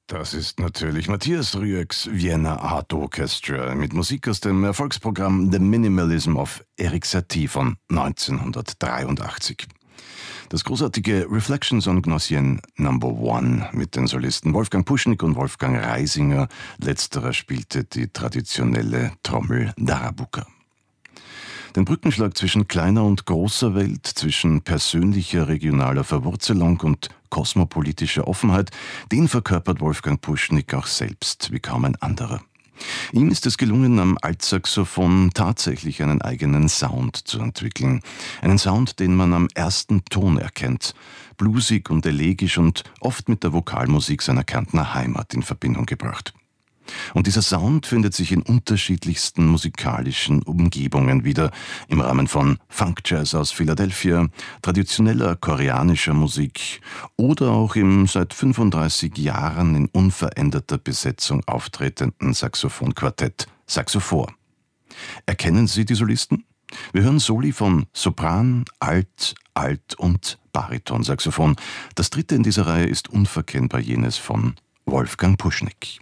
Das ist natürlich Matthias Rüeggs Vienna Art Orchestra mit Musik aus dem Erfolgsprogramm The Minimalism of Erik Satie von 1983. Das großartige Reflections on Gnossienne Number One mit den Solisten Wolfgang Puschnik und Wolfgang Reisinger. Letzterer spielte die traditionelle Trommel Darabuka. Den Brückenschlag zwischen kleiner und großer Welt, zwischen persönlicher regionaler Verwurzelung und kosmopolitischer Offenheit, den verkörpert Wolfgang Puschnik auch selbst wie kaum ein anderer. Ihm ist es gelungen, am Altsaxophon tatsächlich einen eigenen Sound zu entwickeln. Einen Sound, den man am ersten Ton erkennt. Bluesig und elegisch und oft mit der Vokalmusik seiner Kärntner Heimat in Verbindung gebracht. Und dieser Sound findet sich in unterschiedlichsten musikalischen Umgebungen wieder, im Rahmen von Funk-Jazz aus Philadelphia, traditioneller koreanischer Musik oder auch im seit 35 Jahren in unveränderter Besetzung auftretenden Saxophonquartett Saxophor. Erkennen Sie die Solisten? Wir hören Soli von Sopran, Alt, Alt und Baritonsaxophon. Das dritte in dieser Reihe ist unverkennbar jenes von Wolfgang Puschnik.